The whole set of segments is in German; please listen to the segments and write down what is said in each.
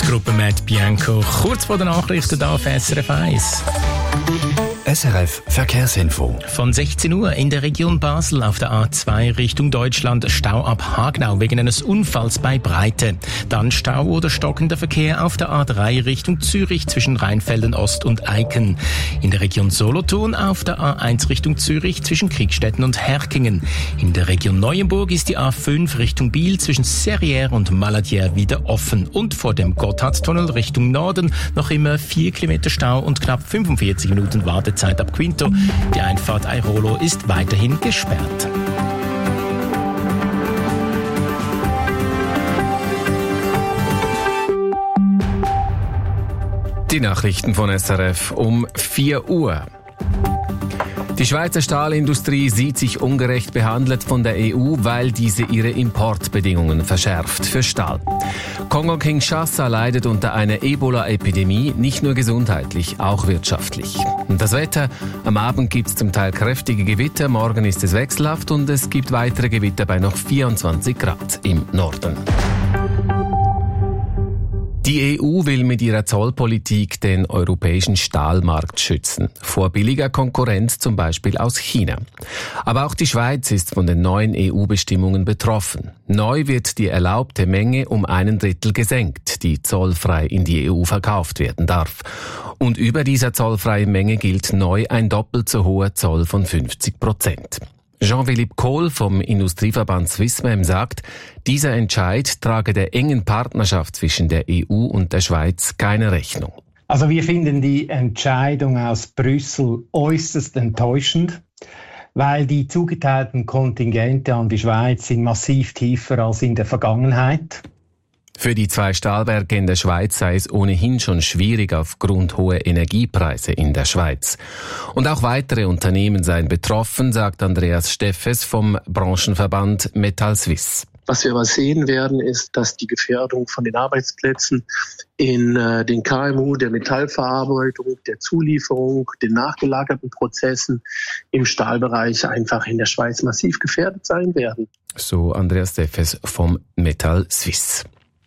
Gruppe Matt Bianco. Kurz vor den Nachrichten hier auf SRF 1. SRF Verkehrsinfo. Von 16 Uhr in der Region Basel auf der A2 Richtung Deutschland Stau ab Hagenau wegen eines Unfalls bei Breite. Dann Stau oder stockender Verkehr auf der A3 Richtung Zürich zwischen Rheinfelden Ost und Eiken. In der Region Solothurn auf der A1 Richtung Zürich zwischen Kriegstetten und Herkingen. In der Region Neuenburg ist die A5 Richtung Biel zwischen Serrières und Maladière wieder offen. Und vor dem Gotthardtunnel Richtung Norden noch immer 4 Kilometer Stau und knapp 45 Minuten Wartezeit ab Quinto. Die Einfahrt Airolo ist weiterhin gesperrt. Die Nachrichten von SRF um 4 Uhr. Die Schweizer Stahlindustrie sieht sich ungerecht behandelt von der EU, weil diese ihre Importbedingungen verschärft für Stahl. Kongo-Kinshasa leidet unter einer Ebola-Epidemie, nicht nur gesundheitlich, auch wirtschaftlich. Und das Wetter: Am Abend gibt es zum Teil kräftige Gewitter, morgen ist es wechselhaft und es gibt weitere Gewitter bei noch 24 Grad im Norden. Die EU will mit ihrer Zollpolitik den europäischen Stahlmarkt schützen, vor billiger Konkurrenz zum Beispiel aus China. Aber auch die Schweiz ist von den neuen EU-Bestimmungen betroffen. Neu wird die erlaubte Menge um 1/3 gesenkt, die zollfrei in die EU verkauft werden darf. Und über dieser zollfreien Menge gilt neu ein doppelt so hoher Zoll von 50%. Jean-Philippe Kohl vom Industrieverband Swissmem sagt, dieser Entscheid trage der engen Partnerschaft zwischen der EU und der Schweiz keine Rechnung. Also wir finden die Entscheidung aus Brüssel äußerst enttäuschend, weil die zugeteilten Kontingente an die Schweiz sind massiv tiefer als in der Vergangenheit. Für die 2 Stahlwerke in der Schweiz sei es ohnehin schon schwierig aufgrund hoher Energiepreise in der Schweiz. Und auch weitere Unternehmen seien betroffen, sagt Andreas Steffes vom Branchenverband Metall Suisse. Was wir aber sehen werden, ist, dass die Gefährdung von den Arbeitsplätzen in den KMU, der Metallverarbeitung, der Zulieferung, den nachgelagerten Prozessen im Stahlbereich einfach in der Schweiz massiv gefährdet sein werden. So Andreas Steffes vom Metall Suisse.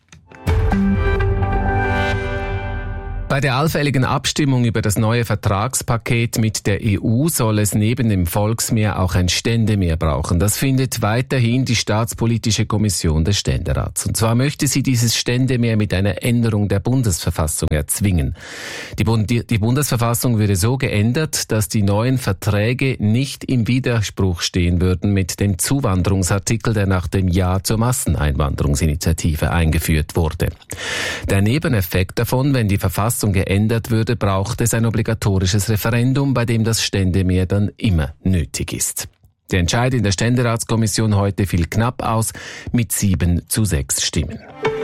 Bei der allfälligen Abstimmung über das neue Vertragspaket mit der EU soll es neben dem Volksmehr auch ein Ständemehr brauchen. Das findet weiterhin die Staatspolitische Kommission des Ständerats. Und zwar möchte sie dieses Ständemehr mit einer Änderung der Bundesverfassung erzwingen. Die Bundesverfassung würde so geändert, dass die neuen Verträge nicht im Widerspruch stehen würden mit dem Zuwanderungsartikel, der nach dem Ja zur Masseneinwanderungsinitiative eingeführt wurde. Der Nebeneffekt davon, wenn die Verfassung geändert würde, braucht es ein obligatorisches Referendum, bei dem das Ständemehr dann immer nötig ist. Der Entscheid in der Ständeratskommission heute fiel knapp aus mit 7:6 Stimmen.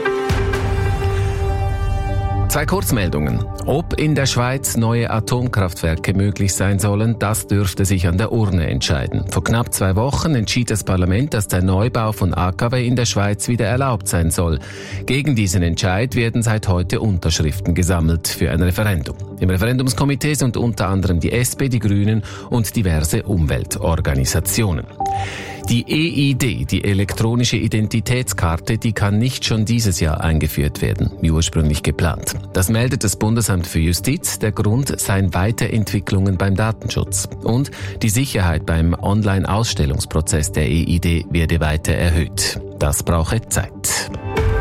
2 Kurzmeldungen. Ob in der Schweiz neue Atomkraftwerke möglich sein sollen, das dürfte sich an der Urne entscheiden. Vor knapp 2 Wochen entschied das Parlament, dass der Neubau von AKW in der Schweiz wieder erlaubt sein soll. Gegen diesen Entscheid werden seit heute Unterschriften gesammelt für ein Referendum. Im Referendumskomitee sind unter anderem die SP, die Grünen und diverse Umweltorganisationen. Die EID, die elektronische Identitätskarte, die kann nicht schon dieses Jahr eingeführt werden, wie ursprünglich geplant. Das meldet das Bundesamt für Justiz. Der Grund seien Weiterentwicklungen beim Datenschutz. Und die Sicherheit beim Online-Ausstellungsprozess der EID werde weiter erhöht. Das brauche Zeit.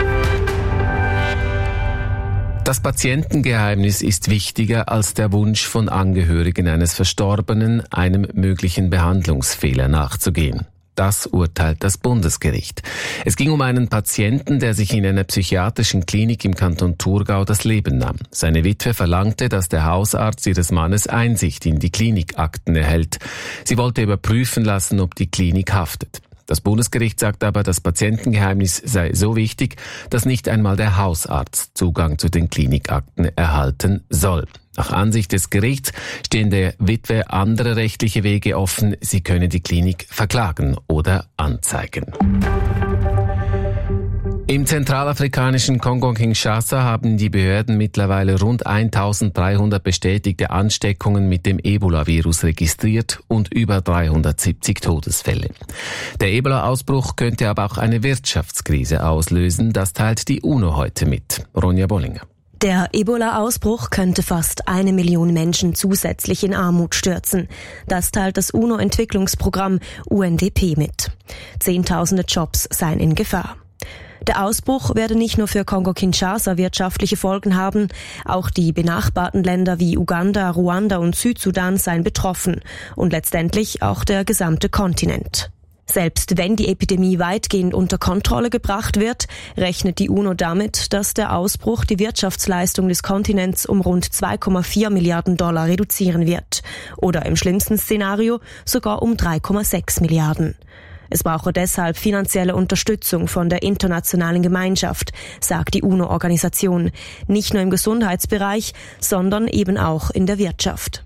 Das Patientengeheimnis ist wichtiger als der Wunsch von Angehörigen eines Verstorbenen, einem möglichen Behandlungsfehler nachzugehen. Das urteilt das Bundesgericht. Es ging um einen Patienten, der sich in einer psychiatrischen Klinik im Kanton Thurgau das Leben nahm. Seine Witwe verlangte, dass der Hausarzt ihres Mannes Einsicht in die Klinikakten erhält. Sie wollte überprüfen lassen, ob die Klinik haftet. Das Bundesgericht sagt aber, das Patientengeheimnis sei so wichtig, dass nicht einmal der Hausarzt Zugang zu den Klinikakten erhalten soll. Nach Ansicht des Gerichts stehen der Witwe andere rechtliche Wege offen. Sie könne die Klinik verklagen oder anzeigen. Im zentralafrikanischen Kongo-Kinshasa haben die Behörden mittlerweile rund 1300 bestätigte Ansteckungen mit dem Ebola-Virus registriert und über 370 Todesfälle. Der Ebola-Ausbruch könnte aber auch eine Wirtschaftskrise auslösen, das teilt die UNO heute mit. Ronja Bollinger. Der Ebola-Ausbruch könnte fast 1 Million Menschen zusätzlich in Armut stürzen. Das teilt das UNO-Entwicklungsprogramm UNDP mit. Zehntausende Jobs seien in Gefahr. Der Ausbruch werde nicht nur für Kongo-Kinshasa wirtschaftliche Folgen haben, auch die benachbarten Länder wie Uganda, Ruanda und Südsudan seien betroffen und letztendlich auch der gesamte Kontinent. Selbst wenn die Epidemie weitgehend unter Kontrolle gebracht wird, rechnet die UNO damit, dass der Ausbruch die Wirtschaftsleistung des Kontinents um rund 2,4 Milliarden Dollar reduzieren wird oder im schlimmsten Szenario sogar um 3,6 Milliarden. Es brauche deshalb finanzielle Unterstützung von der internationalen Gemeinschaft, sagt die UNO-Organisation, nicht nur im Gesundheitsbereich, sondern eben auch in der Wirtschaft.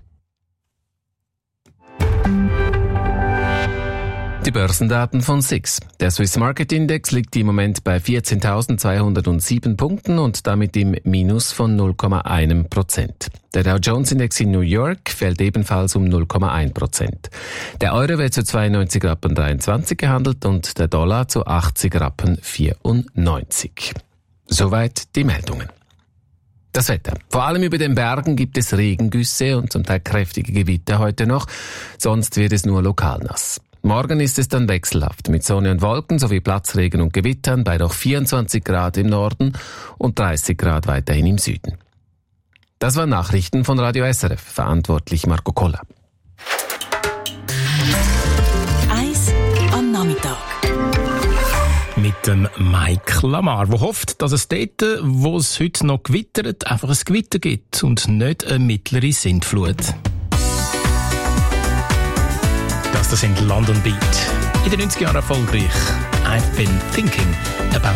Die Börsendaten von SIX. Der Swiss Market Index liegt im Moment bei 14.207 Punkten und damit im Minus von 0,1%. Der Dow Jones Index in New York fällt ebenfalls um 0,1%. Der Euro wird zu 92,23 Rappen gehandelt und der Dollar zu 80,94 Rappen. Soweit die Meldungen. Das Wetter. Vor allem über den Bergen gibt es Regengüsse und zum Teil kräftige Gewitter heute noch, sonst wird es nur lokal nass. Morgen ist es dann wechselhaft mit Sonne und Wolken sowie Platzregen und Gewittern bei noch 24 Grad im Norden und 30 Grad weiterhin im Süden. Das waren Nachrichten von Radio SRF, verantwortlich Marco Koller. Eis am Nachmittag. Mit dem Mike Lamar, der hofft, dass es dort, wo es heute noch gewittert, einfach ein Gewitter gibt und nicht eine mittlere Sintflut. Das sind London Beat. In den 90er Jahren erfolgreich. I've been thinking about